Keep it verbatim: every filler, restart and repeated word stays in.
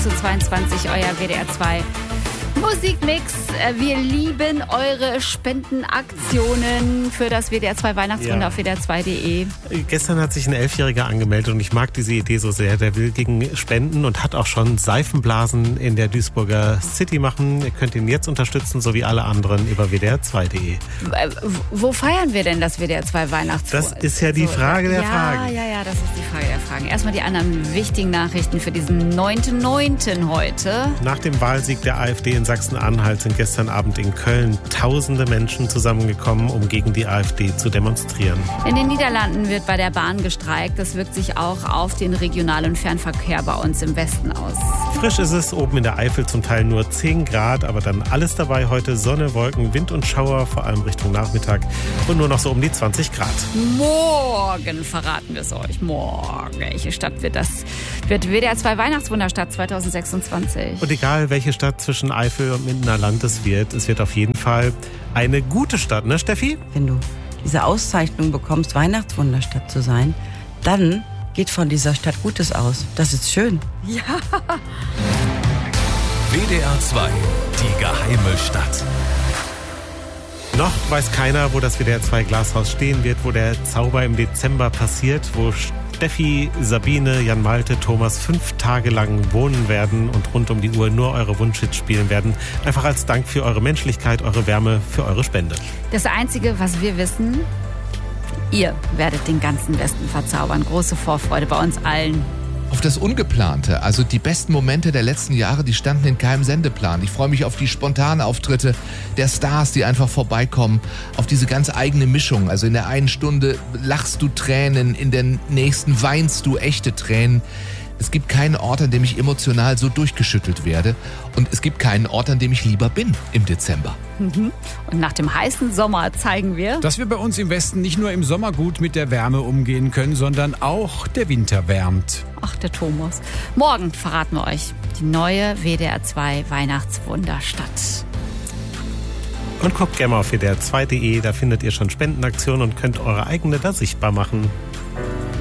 zu zweiundzwanzig, euer W D R zwei Musikmix. Wir lieben eure Spendenaktionen für das W D R zwei Weihnachtswunder Ja. auf W D R zwei Punkt de. Gestern hat sich ein Elfjähriger angemeldet und ich mag diese Idee so sehr. Der will gegen Spenden und hat auch schon Seifenblasen in der Duisburger City machen. Ihr könnt ihn jetzt unterstützen, so wie alle anderen, über W D R zwei Punkt de. Wo feiern wir denn das W D R zwei Weihnachtswunder? Das ist ja die Frage der ja, Fragen. Ja, ja, das ist die Frage der Fragen. Erstmal die anderen wichtigen Nachrichten für diesen neunten neunten heute. Nach dem Wahlsieg der AfD in Sachsen-Anhalt sind gestern Abend in Köln tausende Menschen zusammengekommen, um gegen die AfD zu demonstrieren. In den Niederlanden wird bei der Bahn gestreikt. Das wirkt sich auch auf den Regional- und Fernverkehr bei uns im Westen aus. Frisch ist es, oben in der Eifel zum Teil nur zehn Grad, aber dann alles dabei heute. Sonne, Wolken, Wind und Schauer, vor allem Richtung Nachmittag und nur noch so um die zwanzig Grad. Morgen verraten wir es euch. Morgen. Welche Stadt wird das? Wird W D R zwei Weihnachtswunderstadt zwanzig sechsundzwanzig. Und egal, welche Stadt zwischen Eifel und Mindener Land es wird, es wird auf jeden Fall eine gute Stadt, ne Steffi? Wenn du diese Auszeichnung bekommst, Weihnachtswunderstadt zu sein, dann geht von dieser Stadt Gutes aus. Das ist schön. Ja. W D R zwei, die geheime Stadt. Noch weiß keiner, wo das W D R zwei Glashaus stehen wird, wo der Zauber im Dezember passiert, wo Steffi, Sabine, Jan Malte, Thomas fünf Tage lang wohnen werden und rund um die Uhr nur eure Wunschhits spielen werden. Einfach als Dank für eure Menschlichkeit, eure Wärme, für eure Spende. Das Einzige, was wir wissen, ihr werdet den ganzen Westen verzaubern. Große Vorfreude bei uns allen. Auf das Ungeplante, also die besten Momente der letzten Jahre, die standen in keinem Sendeplan. Ich freue mich auf die spontanen Auftritte der Stars, die einfach vorbeikommen, auf diese ganz eigene Mischung. Also in der einen Stunde lachst du Tränen, in der nächsten weinst du echte Tränen. Es gibt keinen Ort, an dem ich emotional so durchgeschüttelt werde. Und es gibt keinen Ort, an dem ich lieber bin im Dezember. Und nach dem heißen Sommer zeigen wir, dass wir bei uns im Westen nicht nur im Sommer gut mit der Wärme umgehen können, sondern auch der Winter wärmt. ach der Thomas, morgen verraten wir euch die neue W D R zwei Weihnachtswunderstadt. Und guckt gerne mal auf W D R zwei Punkt de, da findet ihr schon Spendenaktionen und könnt eure eigene da sichtbar machen.